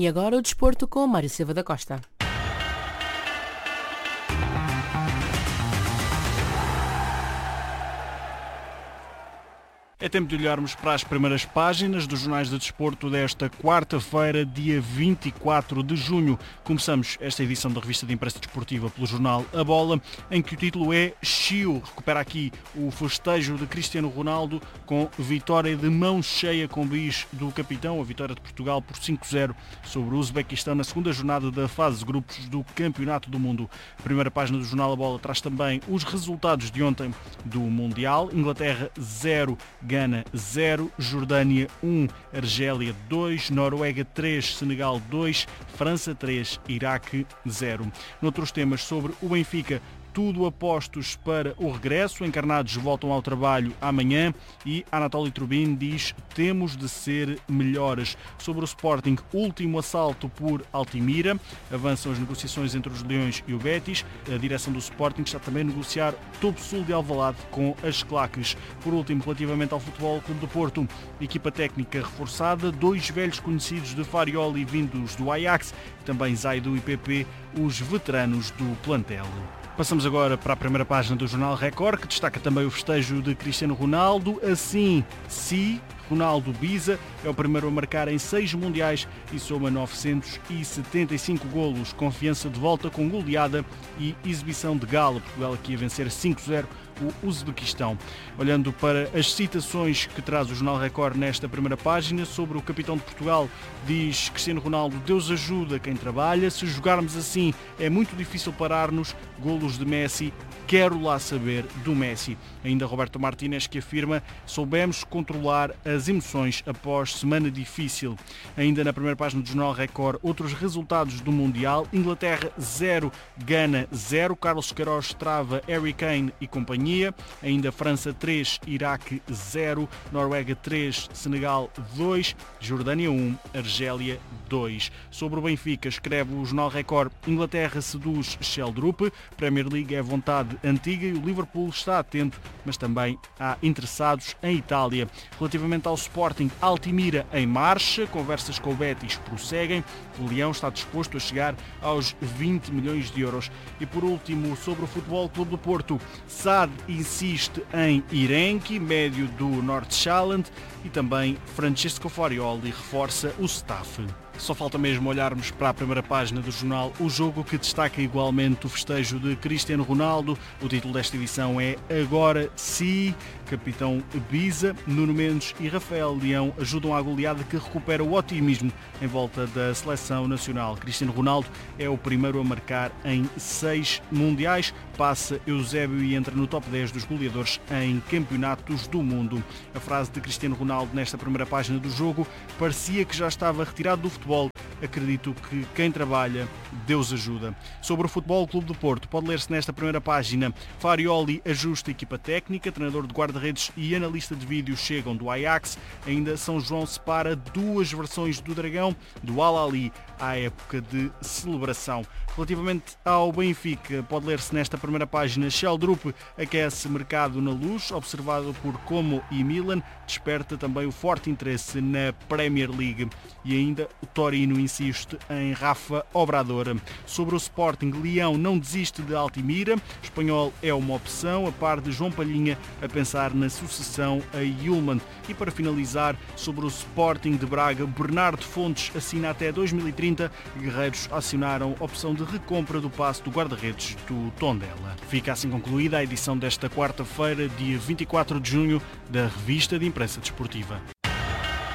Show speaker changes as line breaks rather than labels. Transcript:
E agora o desporto com Mário Silva da Costa.
É tempo de olharmos para as primeiras páginas dos jornais de desporto desta quarta-feira, dia 24 de junho. Começamos esta edição da revista de imprensa desportiva pelo jornal A Bola, em que o título é Chiu. Recupera aqui o festejo de Cristiano Ronaldo com vitória de mão cheia com bis do capitão, a vitória de Portugal por 5-0 sobre o Uzbequistão na segunda jornada da fase de grupos do Campeonato do Mundo. A primeira página do jornal A Bola traz também os resultados de ontem do Mundial. Inglaterra 0, Gana 0, Jordânia 1, Argélia 2, Noruega 3, Senegal 2, França 3, Iraque 0. Noutros temas sobre o Benfica, tudo apostos para o regresso. Encarnados voltam ao trabalho amanhã e Anatoly Trubin diz: temos de ser melhores. Sobre o Sporting, último assalto por Altimira. Avançam as negociações entre os Leões e o Betis. A direção do Sporting está também a negociar Topo Sul de Alvalade com as Claques. Por último, relativamente ao Futebol Clube do Porto, equipa técnica reforçada, 2 velhos conhecidos de Farioli vindos do Ajax, também Zaidu e PP, os veteranos do plantel. Passamos agora para a primeira página do jornal Record, que destaca também o festejo de Cristiano Ronaldo. Assim, Ronaldo Biza é o primeiro a marcar em 6 mundiais e soma 975 golos. Confiança de volta com goleada e exibição de gala. Portugal aqui a vencer 5-0 o Uzbequistão. Olhando para as citações que traz o jornal Record nesta primeira página, sobre o capitão de Portugal, diz Cristiano Ronaldo: Deus ajuda quem trabalha, se jogarmos assim é muito difícil parar-nos. Golos de Messi, quero lá saber do Messi. Ainda Roberto Martínez, que afirma: soubemos controlar as emoções após semana difícil. Ainda na primeira página do jornal Record, outros resultados do Mundial. Inglaterra 0, Gana 0, Carlos Queiroz trava Harry Kane e companhia. Ainda França 3, Iraque 0, Noruega 3, Senegal 2, Jordânia 1, Argélia 2. Sobre o Benfica, escreve o jornal Record: Inglaterra seduz Sheldrup, Premier League é vontade antiga e o Liverpool está atento, mas também há interessados em Itália. Relativamente ao Sporting, Altimira em marcha, conversas com o Betis prosseguem, o Leão está disposto a chegar aos 20 milhões de euros. E por último, sobre o Futebol Clube do Porto, SAD insiste em Irenki, médio do Nordsjælland, e também Francesco Farioli reforça o staff. Só falta mesmo olharmos para a primeira página do jornal O Jogo, que destaca igualmente o festejo de Cristiano Ronaldo. O título desta edição é Agora Sim. Capitão Biza, Nuno Mendes e Rafael Leão ajudam à goleada que recupera o otimismo em volta da seleção nacional. Cristiano Ronaldo é o primeiro a marcar em 6 mundiais, passa Eusébio e entra no top 10 dos goleadores em campeonatos do mundo. A frase de Cristiano Ronaldo nesta primeira página do Jogo: parecia que já estava retirado do futebol. Acredito que quem trabalha, Deus ajuda. Sobre o Futebol Clube do Porto, pode ler-se nesta primeira página: Farioli ajusta a equipa técnica, treinador de guarda-redes e analista de vídeo chegam do Ajax. Ainda São João separa 2 versões do Dragão, do Al-Ahly à época de celebração. Relativamente ao Benfica, pode ler-se nesta primeira página: Sheldrup aquece mercado na Luz, observado por Como e Milan, desperta também o forte interesse na Premier League. E ainda o Torino insiste em Rafa Obrador. Sobre o Sporting, Leão não desiste de Altimira, Espanhol é uma opção, a par de João Palhinha a pensar na sucessão a Yulman. E para finalizar, sobre o Sporting de Braga, Bernardo Fontes assina até 2030, guerreiros acionaram a opção de recompra do passe do guarda-redes do Tondela. Fica assim concluída a edição desta quarta-feira, dia 24 de junho, da Revista de Imprensa Desportiva.